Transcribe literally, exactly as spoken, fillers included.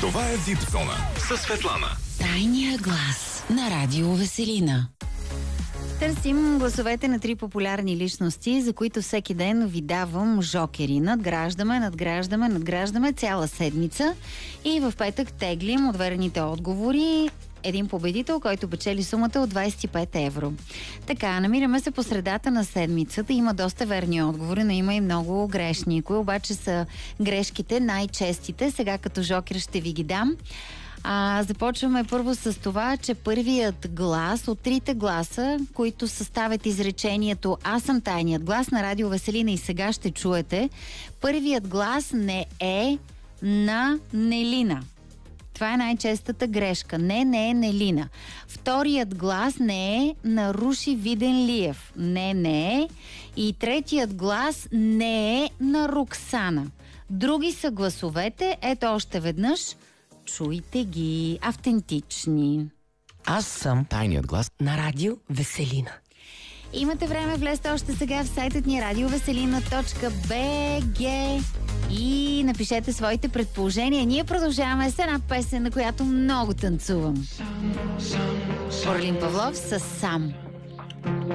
Това е Випзона със Светлана. Тайния глас на Радио Веселина. Търсим гласовете на три популярни личности, за които всеки ден ви давам жокери. Надграждаме, надграждаме, надграждаме цяла седмица и в петък теглим от верните отговори един победител, който печели сумата от двайсет и пет евро. Така, намираме се по средата на седмицата. Има доста верни отговори, но има и много грешни. Кои обаче са грешките най-честите? Сега като жокер ще ви ги дам. А, започваме първо с това, че първият глас от трите гласа, които съставят изречението "Аз съм тайният глас" на Радио Веселина и сега ще чуете, първият глас не е на Нелина. Това е най-честата грешка. Не, не е Нелина. Вторият глас не е на Руши Виденлиев. Не, не е. И третият глас не е на Роксана. Други са гласовете. Ето още веднъж. Чуйте ги. Автентични. Аз съм Тайният глас на Радио Веселина. Имате време, влезте още сега в сайтът ни радиовеселина точка би джи и напишете своите предположения. Ние продължаваме с една песен, на която много танцувам. Орлин Павлов с "Сам".